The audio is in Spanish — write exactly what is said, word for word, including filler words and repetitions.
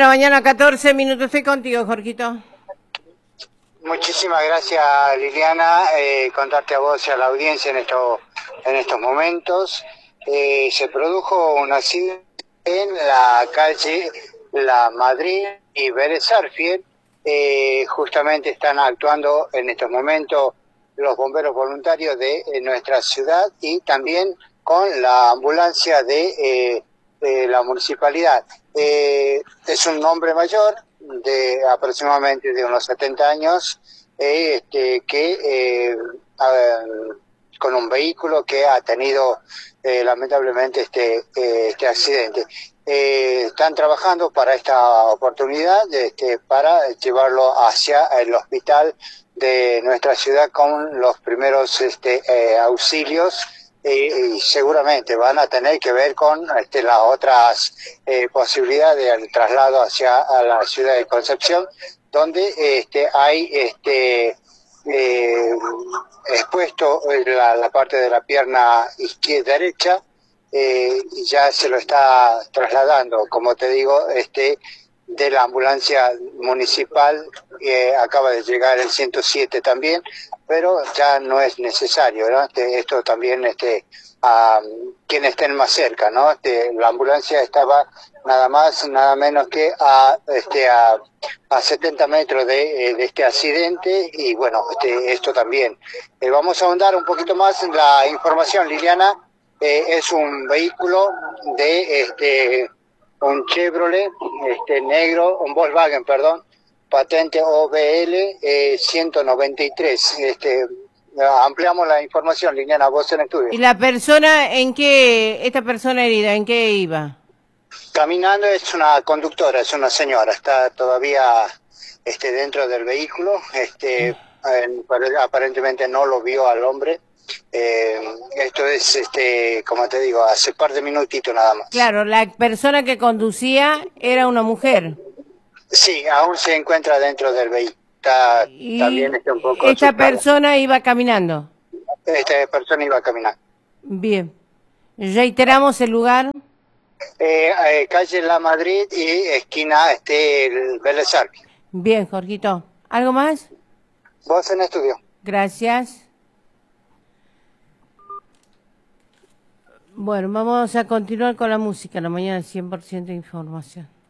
la mañana, catorce minutos. Estoy contigo, Jorgito. Muchísimas gracias, Liliana. Eh, contarte a vos y a la audiencia en, esto, en estos momentos. Eh, se produjo un accidente en la calle La Madrid y Vélez Sarsfield. Eh, justamente están actuando en estos momentos los bomberos voluntarios de eh, nuestra ciudad y también con la ambulancia de, eh, de la municipalidad. Eh, es un hombre mayor de aproximadamente de unos setenta años, eh, este, que eh, a, con un vehículo que ha tenido eh, lamentablemente este, eh, este accidente. Eh, están trabajando para esta oportunidad, este, para llevarlo hacia el hospital de nuestra ciudad con los primeros este, eh, auxilios. Y, y seguramente van a tener que ver con este, las otras eh, posibilidades del traslado hacia a la ciudad de Concepción, donde este, hay este, eh, expuesto la, la parte de la pierna izquierda derecha, eh, y ya se lo está trasladando, como te digo, este, de la ambulancia municipal. Eh, acaba de llegar el ciento siete también, pero ya no es necesario, ¿no? Este, esto también, este, a quienes estén más cerca, ¿no? Este, la ambulancia estaba nada más, nada menos que a, este, a, a setenta metros de, de este accidente, y bueno, este, esto también. Eh, vamos a ahondar un poquito más en la información, Liliana. Eh, es un vehículo de, este, un Chevrolet, este, negro, un Volkswagen, perdón, patente O B L eh, ciento noventa y tres. Este, ampliamos la información, Liliana, vos en estudio. ¿Y la persona en qué, esta persona herida, en qué iba? Caminando, es una conductora, es una señora, está todavía este, dentro del vehículo, este, eh, aparentemente no lo vio al hombre. Eh, esto es, este, como te digo, hace par de minutitos nada más. Claro, la persona que conducía era una mujer. Sí, aún se encuentra dentro del vehículo. Está, Y también está un poco esta asustada. persona iba caminando. Esta persona iba a caminar. Bien. Reiteramos el lugar. Eh, eh, calle La Madrid y esquina este, el Vélez Sarsfield. Bien, Jorgito. ¿Algo más? Vos en estudio. Gracias. Bueno, vamos a continuar con la música. La mañana cien por ciento de información.